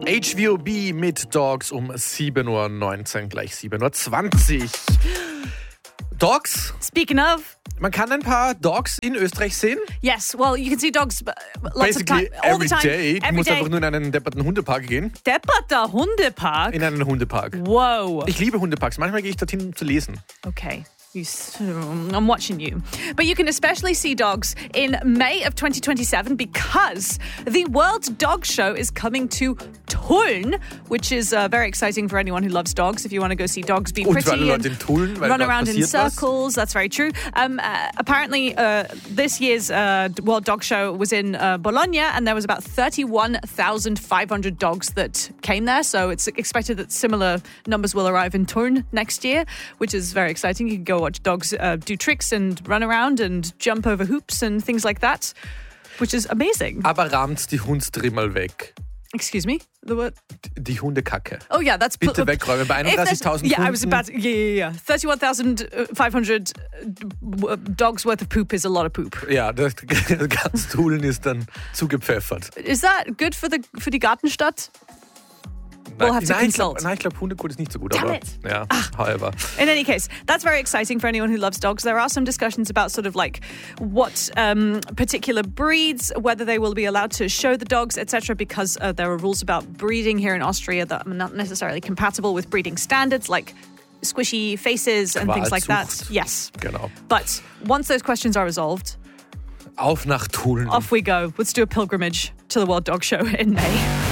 HVOB mit Dogs um 7.19 Uhr, gleich 7.20 Uhr. Dogs? Speaking of... Man kann ein paar Dogs in Österreich sehen. Yes, well, you can see dogs lots of time, all every the time. Day. Du Every musst day. einfach nur in einen depperten Hundepark gehen. Depperter Hundepark? In einen Hundepark. Wow. Ich liebe Hundeparks. Manchmal gehe ich dorthin, um zu lesen. Okay. I'm watching you. But you can especially see dogs in May of 2027 because the World Dog Show is coming to Tulln, which is very exciting for anyone who loves dogs. If you want to go see dogs be Und für alle pretty Leute in Tulln, weil run da around in passiert was. circles. That's very true. Apparently, this year's World Dog Show was in Bologna, and there was about 31,500 dogs that came there. So it's expected that similar numbers will arrive in Tulln next year, which is very exciting. You can go watch dogs do tricks and run around and jump over hoops and things like that, which is amazing. Aber rammt die Hundstrimmel weg. Excuse me? The what? Die Hundekacke. Oh, yeah, that's... Bitte wegräumen. Bei 31.000 Yeah, I was Hunden. about... Yeah. 31,500 dogs worth of poop is a lot of poop. Ja, das ganz Tulln ist dann zugepfeffert. Is that good for die Gartenstadt? We'll have to consult. Ich glaube, Hundekot ist nicht so gut. Damn aber it. Ja, however. In any case, that's very exciting for anyone who loves dogs. There are some discussions about sort of like what particular breeds, whether they will be allowed to show the dogs, etc., because there are rules about breeding here in Austria that are not necessarily compatible with breeding standards, like squishy faces and things like that. Qualzucht. Yes. Genau. But once those questions are resolved, Auf nach Tulln. off we go. Let's do a pilgrimage to the World Dog Show in May.